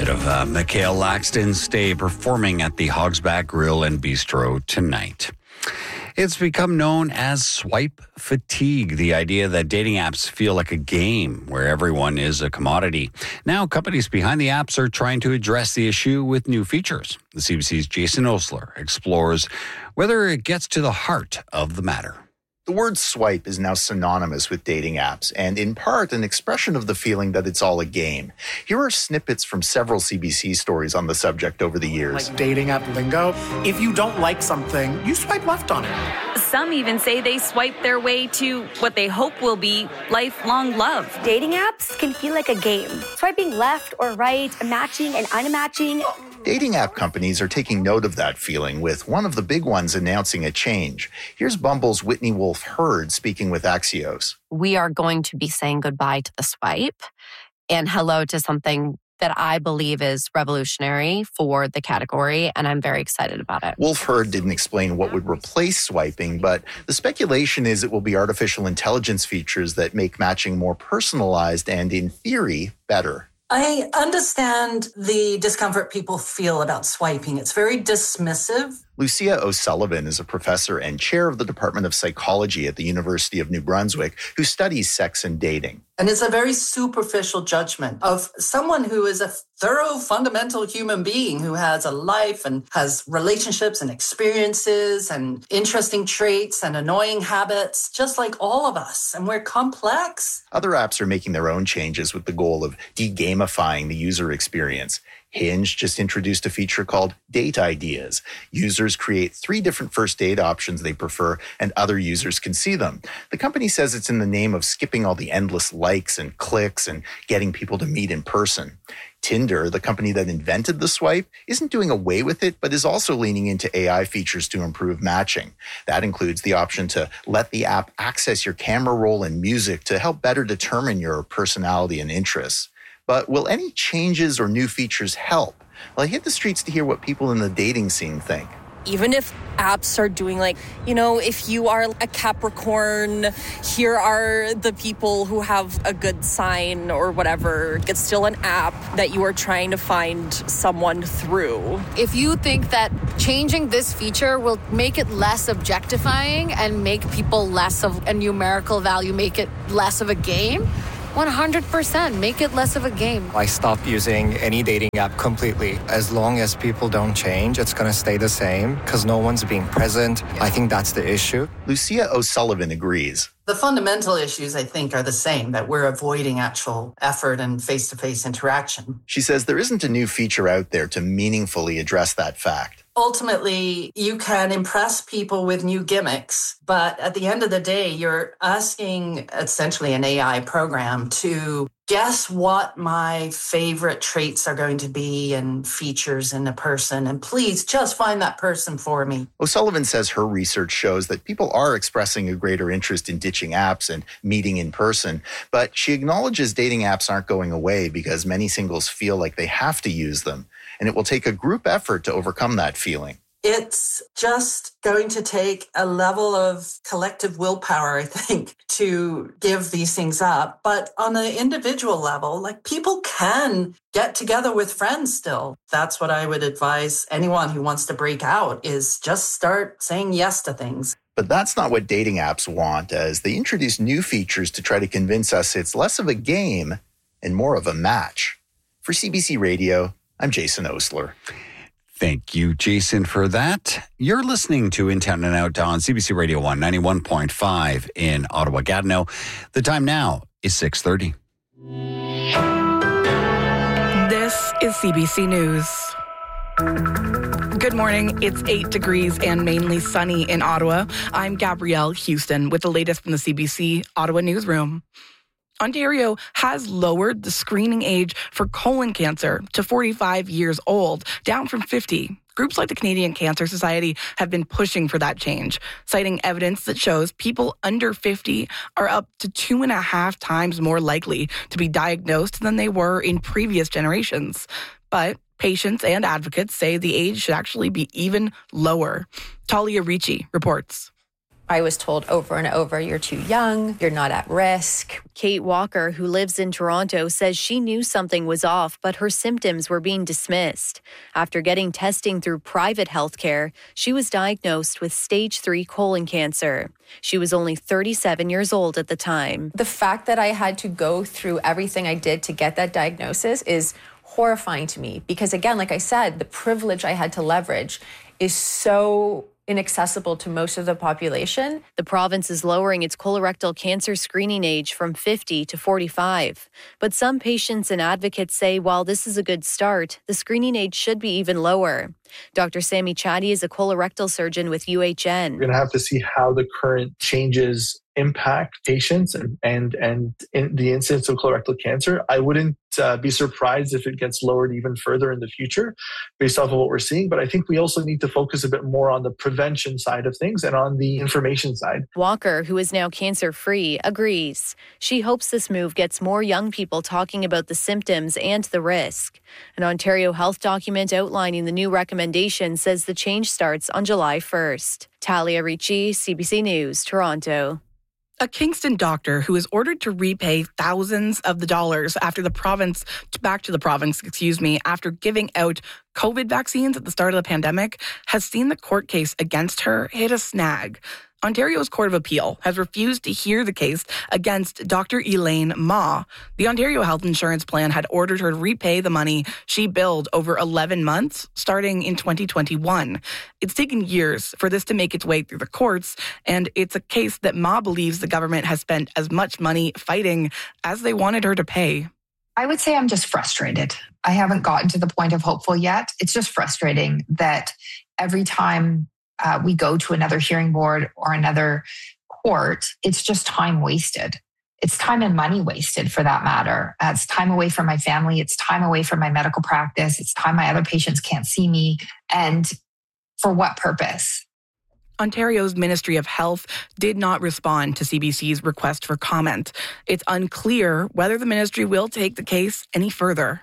bit of Mikhail Laxton's Stay performing at the Hogsback Grill and Bistro tonight. It's become known as swipe fatigue, the idea that dating apps feel like a game where everyone is a commodity. Now, companies behind the apps are trying to address the issue with new features. The CBC's Jason Osler explores whether it gets to the heart of the matter. The word swipe is now synonymous with dating apps and in part an expression of the feeling that it's all a game. Here are snippets from several CBC stories on the subject over the years. Like dating app lingo, if you don't like something, you swipe left on it. Some even say they swipe their way to what they hope will be lifelong love. Dating apps can feel like a game. Swiping left or right, matching and unmatching. Dating app companies are taking note of that feeling, with one of the big ones announcing a change. Here's Bumble's Whitney Wolfe Herd speaking with Axios. We are going to be saying goodbye to the swipe and hello to something that I believe is revolutionary for the category, and I'm very excited about it. Wolfe Herd didn't explain what would replace swiping, but the speculation is it will be artificial intelligence features that make matching more personalized and, in theory, better. I understand the discomfort people feel about swiping. It's very dismissive. Lucia O'Sullivan is a professor and chair of the Department of Psychology at the University of New Brunswick who studies sex and dating. And it's a very superficial judgment of someone who is a thorough, fundamental human being who has a life and has relationships and experiences and interesting traits and annoying habits, just like all of us. And we're complex. Other apps are making their own changes with the goal of de-gamifying the user experience. Hinge just introduced a feature called Date Ideas. Users create 3 different first date options they prefer, and other users can see them. The company says it's in the name of skipping all the endless likes and clicks and getting people to meet in person. Tinder, the company that invented the swipe, isn't doing away with it, but is also leaning into AI features to improve matching. That includes the option to let the app access your camera roll and music to help better determine your personality and interests. But will any changes or new features help? Well, I hit the streets to hear what people in the dating scene think. Even if apps are doing if you are a Capricorn, here are the people who have a good sign or whatever. It's still an app that you are trying to find someone through. If you think that changing this feature will make it less objectifying and make people less of a numerical value, make it less of a game, 100%. Make it less of a game. I stopped using any dating app completely. As long as people don't change, it's going to stay the same because no one's being present. I think that's the issue. Lucia O'Sullivan agrees. The fundamental issues, I think, are the same, that we're avoiding actual effort and face-to-face interaction. She says there isn't a new feature out there to meaningfully address that fact. Ultimately, you can impress people with new gimmicks, but at the end of the day, you're asking essentially an AI program to guess what my favorite traits are going to be and features in a person, and please just find that person for me. O'Sullivan says her research shows that people are expressing a greater interest in ditching apps and meeting in person, but she acknowledges dating apps aren't going away because many singles feel like they have to use them. And it will take a group effort to overcome that feeling. It's just going to take a level of collective willpower, I think, to give these things up. But on an individual level, people can get together with friends still. That's what I would advise anyone who wants to break out, is just start saying yes to things. But that's not what dating apps want, as they introduce new features to try to convince us it's less of a game and more of a match. For CBC Radio, I'm Jason Osler. Thank you, Jason, for that. You're listening to In Town and Out on CBC Radio 191.5 in Ottawa-Gatineau. The time now is 6:30. This is CBC News. Good morning. It's 8 degrees and mainly sunny in Ottawa. I'm Gabrielle Houston with the latest from the CBC Ottawa newsroom. Ontario has lowered the screening age for colon cancer to 45 years old, down from 50. Groups like the Canadian Cancer Society have been pushing for that change, citing evidence that shows people under 50 are up to 2.5 times more likely to be diagnosed than they were in previous generations. But patients and advocates say the age should actually be even lower. Talia Ricci reports. I was told over and over, you're too young, you're not at risk. Kate Walker, who lives in Toronto, says she knew something was off, but her symptoms were being dismissed. After getting testing through private healthcare, she was diagnosed with stage 3 colon cancer. She was only 37 years old at the time. The fact that I had to go through everything I did to get that diagnosis is horrifying to me because, again, like I said, the privilege I had to leverage is so inaccessible to most of the population. The province is lowering its colorectal cancer screening age from 50 to 45. But some patients and advocates say while this is a good start, the screening age should be even lower. Dr. Sammy Chatty is a colorectal surgeon with UHN. We're going to have to see how the current changes impact patients and in the incidence of colorectal cancer. I wouldn't be surprised if it gets lowered even further in the future based off of what we're seeing. But I think we also need to focus a bit more on the prevention side of things and on the information side. Walker, who is now cancer-free, agrees. She hopes this move gets more young people talking about the symptoms and the risk. An Ontario Health document outlining the new recommendation says the change starts on July 1st. Talia Ricci, CBC News, Toronto. A Kingston doctor who is ordered to repay thousands of the dollars after back to the province, after giving out COVID vaccines at the start of the pandemic, has seen the court case against her hit a snag. Ontario's Court of Appeal has refused to hear the case against Dr. Elaine Ma. The Ontario Health Insurance Plan had ordered her to repay the money she billed over 11 months, starting in 2021. It's taken years for this to make its way through the courts, and it's a case that Ma believes the government has spent as much money fighting as they wanted her to pay. I would say I'm just frustrated. I haven't gotten to the point of hopeful yet. It's just frustrating that every time we go to another hearing board or another court, it's just time wasted. It's time and money wasted for that matter. It's time away from my family. It's time away from my medical practice. It's time my other patients can't see me. And for what purpose? Ontario's Ministry of Health did not respond to CBC's request for comment. It's unclear whether the ministry will take the case any further.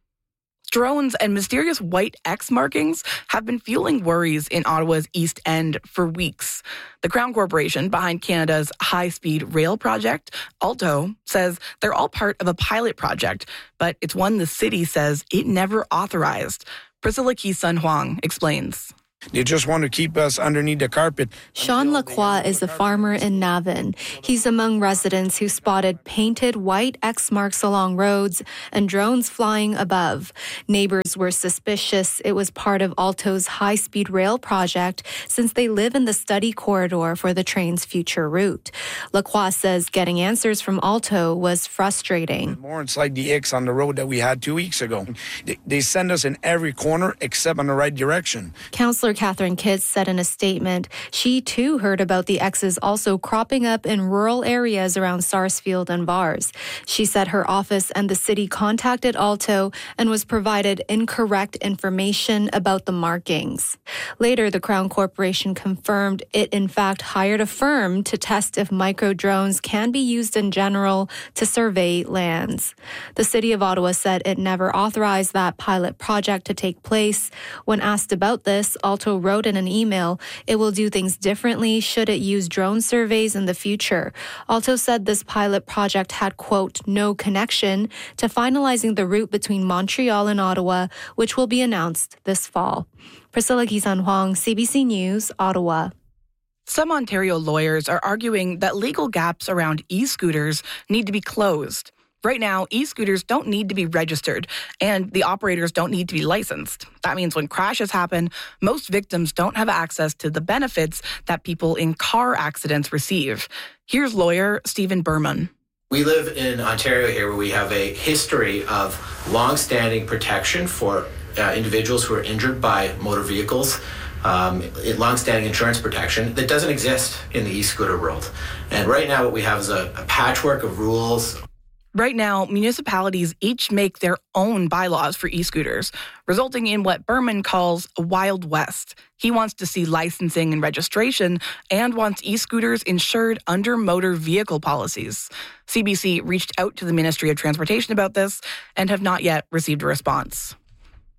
Drones and mysterious white X markings have been fueling worries in Ottawa's East End for weeks. The Crown Corporation behind Canada's high-speed rail project, Alto, says they're all part of a pilot project, but it's one the city says it never authorized. Priscilla Kee-Sun Huang explains. They just want to keep us underneath the carpet. Sean Lacroix is a farmer in Navan. He's among residents who spotted painted white X marks along roads and drones flying above. Neighbors were suspicious it was part of Alto's high-speed rail project since they live in the study corridor for the train's future route. Lacroix says getting answers from Alto was frustrating. More, it's like the X on the road that we had 2 weeks ago. They send us in every corner except in the right direction. Councillor Catherine Kitts said in a statement she too heard about the X's also cropping up in rural areas around Sarsfield and Vars. She said her office and the city contacted Alto and was provided incorrect information about the markings. Later, the Crown Corporation confirmed it in fact hired a firm to test if micro drones can be used in general to survey lands. The City of Ottawa said it never authorized that pilot project to take place. When asked about this, Alto wrote in an email it will do things differently should it use drone surveys in the future. Alto said this pilot project had, quote, no connection to finalizing the route between Montreal and Ottawa, which will be announced this fall. Priscilla Kee-Sun Huang, CBC News, Ottawa. Some Ontario lawyers are arguing that legal gaps around e-scooters need to be closed. Right now, e-scooters don't need to be registered, and the operators don't need to be licensed. That means when crashes happen, most victims don't have access to the benefits that people in car accidents receive. Here's lawyer Stephen Berman. We live in Ontario here where we have a history of long-standing protection for individuals who are injured by motor vehicles. Long-standing insurance protection that doesn't exist in the e-scooter world. And right now what we have is a patchwork of rules. Right now, municipalities each make their own bylaws for e-scooters, resulting in what Berman calls a Wild West. He wants to see licensing and registration and wants e-scooters insured under motor vehicle policies. CBC reached out to the Ministry of Transportation about this and have not yet received a response.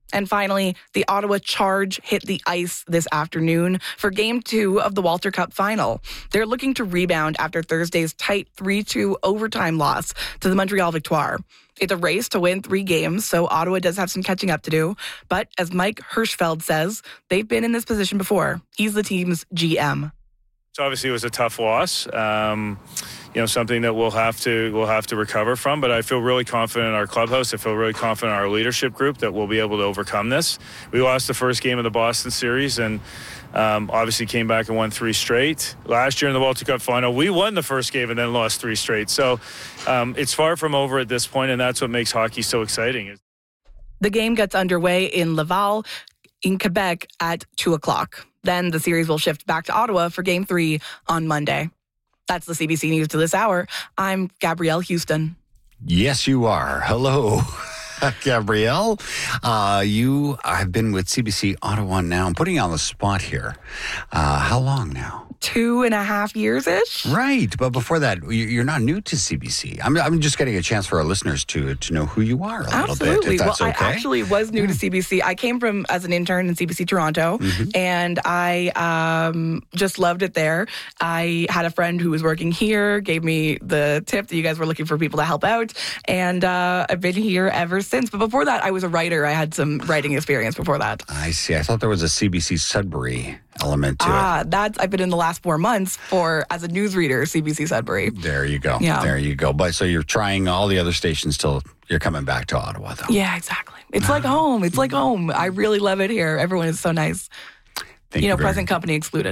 And finally, the Ottawa Charge hit the ice this afternoon for Game 2 of the Walter Cup final. They're looking to rebound after Thursday's tight 3-2 overtime loss to the Montreal Victoire. It's a race to win 3 games, so Ottawa does have some catching up to do. But as Mike Hirschfeld says, they've been in this position before. He's the team's GM. So obviously it was a tough loss. Something that we'll have to recover from. But I feel really confident in our clubhouse. I feel really confident in our leadership group that we'll be able to overcome this. We lost the first game of the Boston series and obviously came back and won 3 straight. Last year in the Walter Cup final, we won the first game and then lost 3 straight. So it's far from over at this point, and that's what makes hockey so exciting. The game gets underway in Laval in Quebec at 2:00. Then the series will shift back to Ottawa for Game 3 on Monday. That's the CBC News to this hour. I'm Gabrielle Houston. Yes, you are. Hello, Gabrielle. You have been with CBC Ottawa now. I'm putting you on the spot here. How long now? 2.5 years-ish. Right. But before that, you're not new to CBC. I'm just getting a chance for our listeners to know who you are a little bit, if that's okay. I actually was new to CBC. I came from as an intern in CBC Toronto, and I just loved it there. I had a friend who was working here, gave me the tip that you guys were looking for people to help out, and I've been here ever since. But before that, I was a writer. I had some writing experience before that. I see. I thought there was a CBC Sudbury element to it. I've been in the last 4 months as a newsreader, CBC Sudbury. There you go. Yeah. There you go. But so you're trying all the other stations till you're coming back to Ottawa, though. Yeah, exactly. It's like home. It's like home. I really love it here. Everyone is so nice. Thank you present company excluded.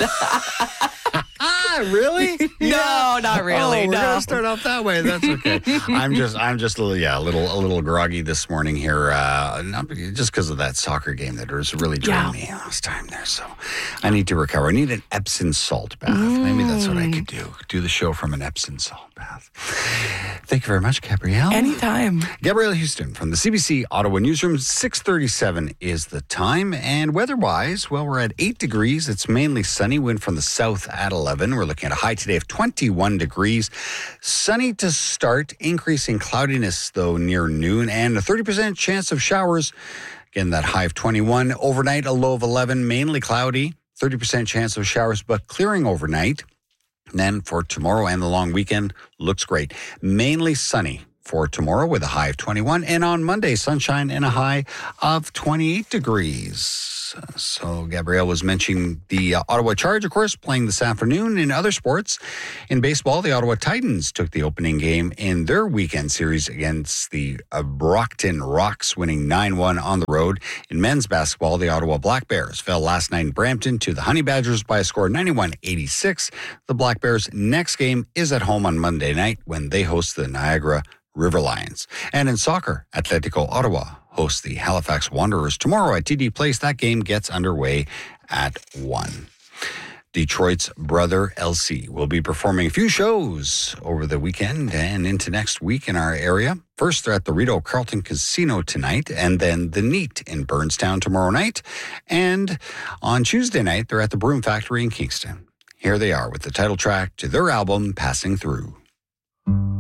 Oh. Really? No, not really. We're gonna start off that way. That's okay. I'm just a little groggy this morning here, not just because of that soccer game that was really drained me last time there. So I need to recover. I need an Epsom salt bath. Maybe that's what I could do. Do the show from an Epsom salt bath. Thank you very much, Gabrielle. Anytime. Gabrielle Houston from the CBC Ottawa Newsroom. 6:37 is the time. And weather-wise, well, we're at 8 degrees. It's mainly sunny. Wind from the south at 11. We're looking at a high today of 21 degrees. Sunny to start. Increasing cloudiness, though, near noon. And a 30% chance of showers. Again, that high of 21. Overnight, a low of 11. Mainly cloudy. 30% chance of showers, but clearing overnight. And then for tomorrow and the long weekend, looks great. Mainly sunny for tomorrow with a high of 21. And on Monday, sunshine and a high of 28 degrees. So Gabrielle was mentioning the Ottawa Charge, of course, playing this afternoon. In other sports, in baseball, the Ottawa Titans took the opening game in their weekend series against the Brockton Rocks, winning 9-1 on the road. In men's basketball, the Ottawa Black Bears fell last night in Brampton to the Honey Badgers by a score of 91-86. The Black Bears' next game is at home on Monday night when they host the Niagara River Lions. And in soccer, Atletico Ottawa hosts the Halifax Wanderers tomorrow at TD Place. That game gets underway at 1. Detroit's Brother LC will be performing a few shows over the weekend and into next week in our area. First, they're at the Rideau Carlton Casino tonight, and then the Neat in Burnstown tomorrow night. And on Tuesday night, they're at the Broom Factory in Kingston. Here they are with the title track to their album, Passing Through.